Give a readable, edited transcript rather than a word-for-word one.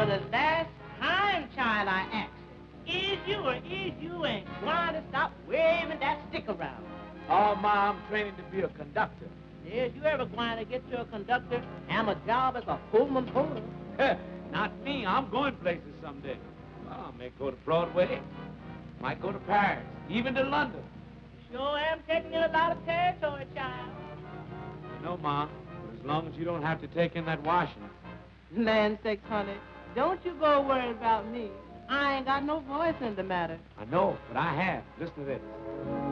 the last time, child, I asked, is you ain't going to stop waving that stick around? Oh, Ma, I'm training to be a conductor. Is you ever going to get to a conductor and a job as a Pullman porter? Not me. I'm going places someday. Well, I may go to Broadway. Might go to Paris, even to London. Sure am taking in a lot of territory, child. No, Ma, but as long as you don't have to take in that washing. Land sakes, honey, don't you go worry about me. I ain't got no voice in the matter. I know, but I have. Listen to this.